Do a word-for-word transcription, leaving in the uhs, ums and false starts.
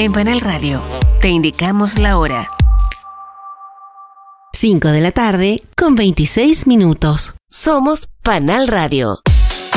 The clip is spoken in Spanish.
En Panal Radio, te indicamos la hora. cinco de la tarde con veintiséis minutos. Somos Panal Radio.